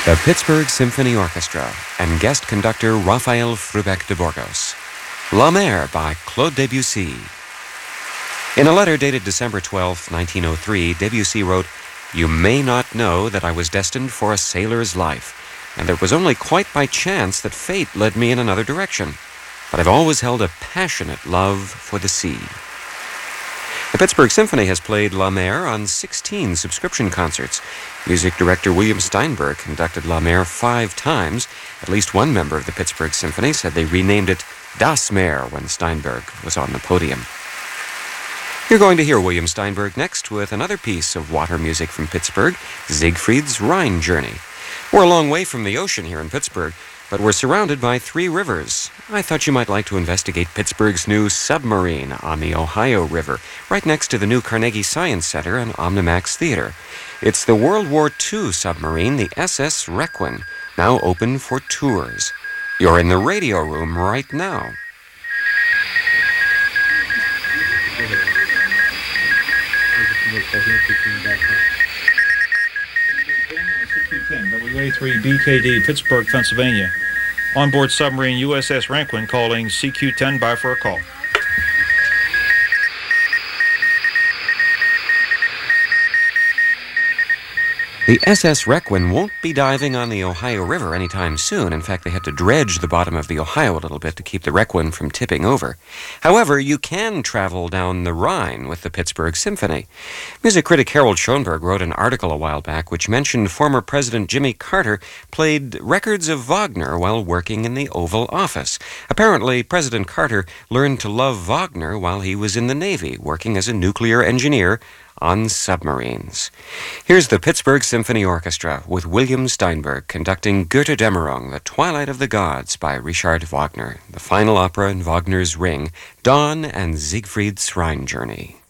The Pittsburgh Symphony Orchestra and guest conductor Raphael Frubeck de Burgos. La Mer by Claude Debussy. In a letter dated December 12, 1903, Debussy wrote, "You may not know that I was destined for a sailor's life, and it was only quite by chance that fate led me in another direction. But I've always held a passionate love for the sea." The Pittsburgh Symphony has played La Mer on 16 subscription concerts. Music director William Steinberg conducted La Mer 5 times. At least one member of the Pittsburgh Symphony said they renamed it Das Meer when Steinberg was on the podium. You're going to hear William Steinberg next with another piece of water music from Pittsburgh, Siegfried's Rhine Journey. We're a long way from the ocean here in Pittsburgh, but we're surrounded by 3 rivers. I thought you might like to investigate Pittsburgh's new submarine on the Ohio River, right next to the new Carnegie Science Center and Omnimax Theater. It's the World War II submarine, the SS Requin, now open for tours. You're in the radio room right now. WA3 BKD, Pittsburgh, Pennsylvania. Onboard submarine USS Requin calling CQ-10 by for a call. The SS Requin won't be diving on the Ohio River anytime soon. In fact, they had to dredge the bottom of the Ohio a little bit to keep the Requin from tipping over. However, you can travel down the Rhine with the Pittsburgh Symphony. Music critic Harold Schoenberg wrote an article a while back which mentioned former President Jimmy Carter played records of Wagner while working in the Oval Office. Apparently, President Carter learned to love Wagner while he was in the Navy, working as a nuclear engineer on submarines. Here's the Pittsburgh Symphony Orchestra with William Steinberg conducting Götterdämmerung, The Twilight of the Gods by Richard Wagner, the final opera in Wagner's Ring, Dawn and Siegfried's Rhine Journey.